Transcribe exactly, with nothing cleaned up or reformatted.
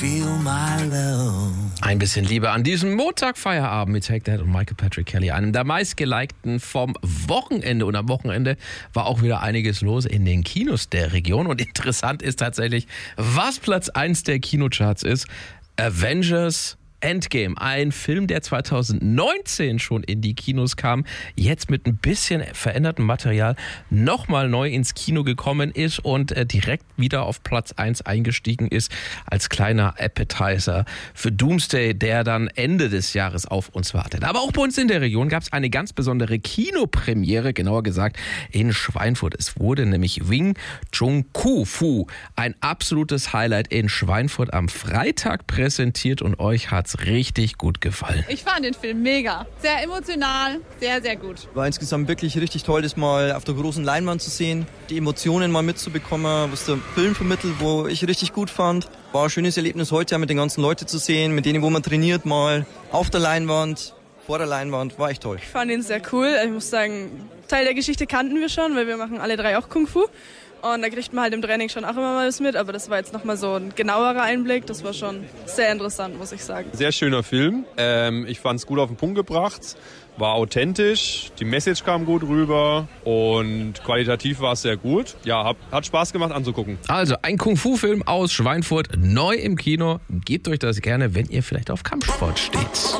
Feel my love. Ein bisschen Liebe an diesem Montagfeierabend mit Take That und Michael Patrick Kelly, einem der meistgelikten vom Wochenende. Und am Wochenende war auch wieder einiges los in den Kinos der Region. Und interessant ist tatsächlich, was Platz eins der Kinocharts ist. Avengers Endgame, ein Film, der zweitausendneunzehn schon in die Kinos kam, jetzt mit ein bisschen verändertem Material nochmal neu ins Kino gekommen ist und äh, direkt wieder auf Platz eins eingestiegen ist als kleiner Appetizer für Doomsday, der dann Ende des Jahres auf uns wartet. Aber auch bei uns in der Region gab es eine ganz besondere Kinopremiere, genauer gesagt in Schweinfurt. Es wurde nämlich Wing Chun Kung Fu, ein absolutes Highlight in Schweinfurt am Freitag präsentiert und euch hat's richtig gut gefallen. Ich fand den Film mega. Sehr emotional, sehr, sehr gut. War insgesamt wirklich richtig toll, das mal auf der großen Leinwand zu sehen, die Emotionen mal mitzubekommen, was der Film vermittelt, wo ich richtig gut fand. War ein schönes Erlebnis heute, mit den ganzen Leuten zu sehen, mit denen, wo man trainiert, mal auf der Leinwand, vor der Leinwand, war echt toll. Ich fand ihn sehr cool. Ich muss sagen, Teil der Geschichte kannten wir schon, weil wir machen alle drei auch Kung Fu. Und da kriegt man halt im Training schon auch immer mal was mit, aber das war jetzt nochmal so ein genauerer Einblick. Das war schon sehr interessant, muss ich sagen. Sehr schöner Film. Ähm, ich fand es gut auf den Punkt gebracht. War authentisch, die Message kam gut rüber und qualitativ war es sehr gut. Ja, hab, hat Spaß gemacht anzugucken. Also ein Kung-Fu-Film aus Schweinfurt, neu im Kino. Gebt euch das gerne, wenn ihr vielleicht auf Kampfsport steht.